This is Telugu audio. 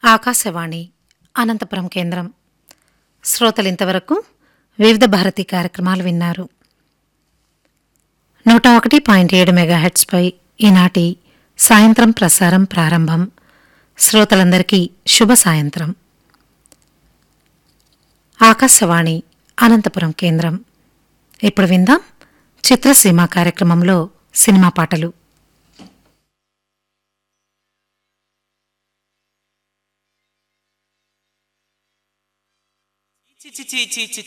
ఆకాశవాణి అనంతపురం కేంద్రం. శ్రోతలింతవరకు వివిధ భారతి కార్యక్రమాలు విన్నారు. 101.7 మెగాహెట్స్పై ఈనాటి సాయంత్రం ప్రసారం ప్రారంభం. శ్రోతలందరికీ శుభ సాయంత్రం. ఆకాశవాణి అనంతపురం కేంద్రం. ఇప్పుడు విందాం చిత్రసీమ కార్యక్రమంలో సినిమా పాటలు. చి చి చి చి చి